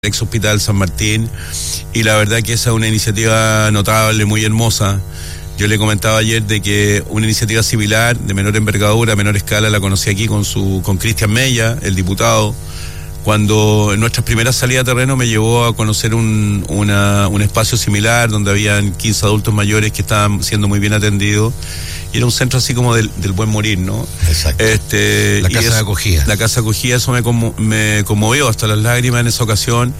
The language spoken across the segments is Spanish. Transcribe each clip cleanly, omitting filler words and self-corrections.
ex hospital San Martín, y la verdad que esa es una iniciativa notable, muy hermosa. Yo le comentaba ayer de que una iniciativa similar, de menor envergadura, menor escala, la conocí aquí con Cristian Mella, el diputado, cuando en nuestras primeras salidas a terreno me llevó a conocer un espacio similar donde habían 15 adultos mayores que estaban siendo muy bien atendidos, y era un centro así como del buen morir, ¿no? Exacto. La casa de acogida. La casa de acogida, eso me conmovió hasta las lágrimas en esa ocasión.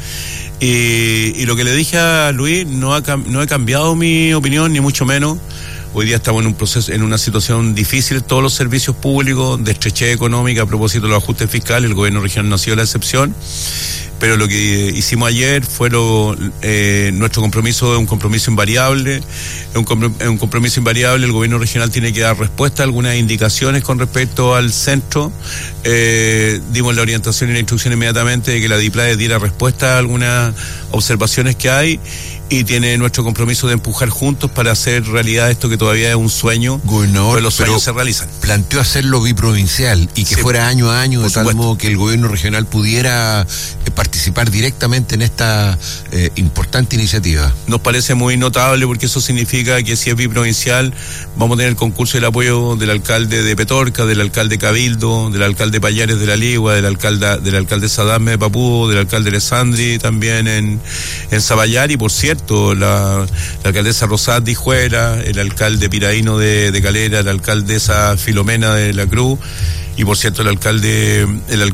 Y lo que le dije a Luis, no he cambiado mi opinión, ni mucho menos. Hoy día estamos en una situación difícil, todos los servicios públicos, de estrechez económica a propósito de los ajustes fiscales. El gobierno regional no ha sido la excepción, pero lo que hicimos ayer fue nuestro compromiso es un compromiso invariable, es un compromiso invariable. El gobierno regional tiene que dar respuesta a algunas indicaciones con respecto al centro. Dimos la orientación y la instrucción inmediatamente de que la DIPLAE diera respuesta a algunas observaciones que hay, y tiene nuestro compromiso de empujar juntos para hacer realidad esto que todavía es un sueño. Gobernador, pero los sueños se realizan. Planteó hacerlo biprovincial y que fuera año a año, de tal modo que el gobierno regional pudiera participar directamente en esta importante iniciativa. Nos parece muy notable, porque eso significa que si es biprovincial vamos a tener el concurso y el apoyo del alcalde de Petorca, del alcalde Cabildo, del alcalde Payares de la Ligua, de la alcaldesa Adame de Papúa, del alcalde Alessandri también en Sabayar, y por cierto la alcaldesa Rosati Juera, el alcalde Piraíno de Calera, la alcaldesa Filomena de la Cruz, y por cierto el alcalde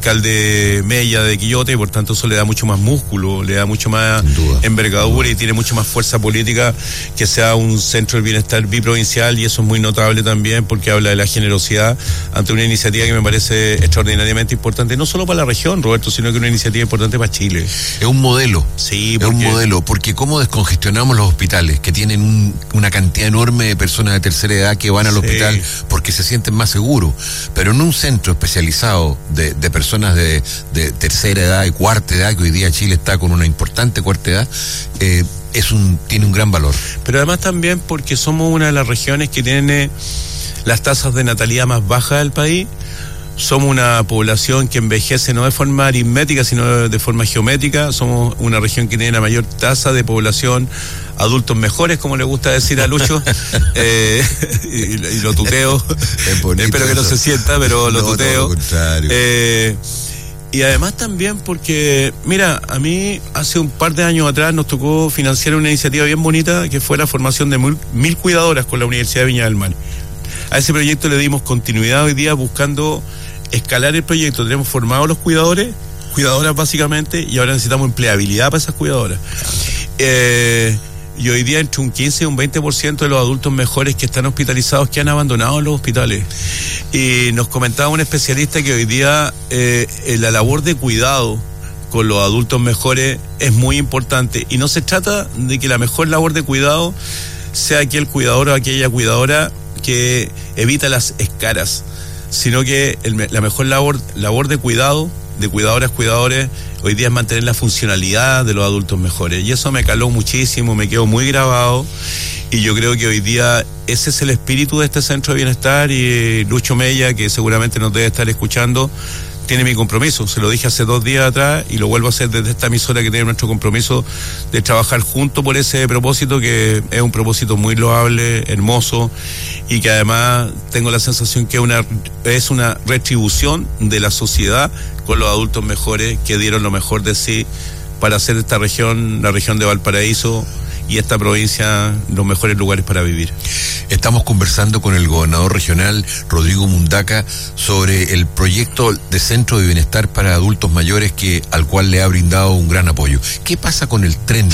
Mella de Quillote, y por tanto eso le da mucho más músculo, le da mucho más envergadura y tiene mucho más fuerza política que sea un centro del bienestar biprovincial, y eso es muy notable también porque habla de la generosidad ante una iniciativa que me parece extraordinariamente importante, no solo para la región, Roberto, sino que una iniciativa importante para Chile. Es un modelo. Sí, es un modelo, porque cómo descongestionamos los hospitales, que tienen una cantidad enorme de personas de tercera edad que van al hospital porque se sienten más seguros, pero en un centro especializado de personas de tercera edad y cuarta edad, que hoy día Chile está con una importante cuarta edad, tiene un gran valor. Pero además también porque somos una de las regiones que tiene las tasas de natalidad más bajas del país. Somos una población que envejece no de forma aritmética, sino de forma geométrica. Somos una región que tiene la mayor tasa de población adultos mejores, como le gusta decir a Lucho, y lo tuteo. Espero que no se sienta, pero lo tuteo. Y además también porque, mira, a mí hace un par de años atrás nos tocó financiar una iniciativa bien bonita que fue la formación de 1.000 cuidadoras con la Universidad de Viña del Mar. A ese proyecto le dimos continuidad hoy día buscando escalar el proyecto. Tenemos formados los cuidadoras básicamente, y ahora necesitamos empleabilidad para esas cuidadoras. Y hoy día entre un 15 y un 20% de los adultos mejores que están hospitalizados que han abandonado los hospitales. Y nos comentaba un especialista que hoy día la labor de cuidado con los adultos mejores es muy importante, y no se trata de que la mejor labor de cuidado sea aquel cuidador o aquella cuidadora que evita las escaras, sino que la mejor labor de cuidado, de cuidadoras, cuidadores, hoy día es mantener la funcionalidad de los adultos mejores. Y eso me caló muchísimo, me quedó muy grabado, y yo creo que hoy día ese es el espíritu de este centro de bienestar, y Lucho Mella, que seguramente nos debe estar escuchando, tiene mi compromiso. Se lo dije hace 2 días atrás y lo vuelvo a hacer desde esta emisora, que tiene nuestro compromiso de trabajar juntos por ese propósito, que es un propósito muy loable, hermoso, y que además tengo la sensación que es una retribución de la sociedad con los adultos mejores que dieron lo mejor de sí para hacer esta región, la región de Valparaíso y esta provincia, los mejores lugares para vivir. Estamos conversando con el gobernador regional Rodrigo Mundaca sobre el proyecto de Centro de Bienestar para Adultos Mayores, al cual le ha brindado un gran apoyo. ¿Qué pasa con el tren,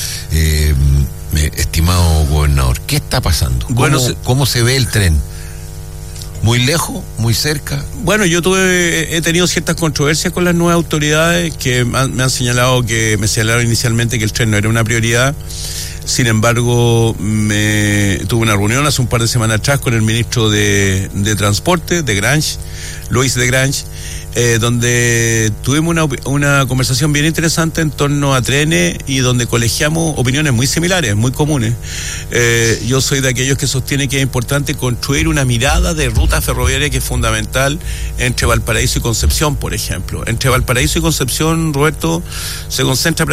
estimado gobernador? ¿Qué está pasando? ¿Cómo se ve el tren? ¿Muy lejos? ¿Muy cerca? Bueno, he tenido ciertas controversias con las nuevas autoridades que me señalaron inicialmente que el tren no era una prioridad. Sin embargo, tuve una reunión hace un par de semanas atrás con el ministro de Transporte, de Grange, Luis de Grange, donde tuvimos una conversación bien interesante en torno a trenes y donde colegiamos opiniones muy similares, muy comunes. Yo soy de aquellos que sostiene que es importante construir una mirada de ruta ferroviaria que es fundamental entre Valparaíso y Concepción, por ejemplo. Entre Valparaíso y Concepción, Roberto, se concentra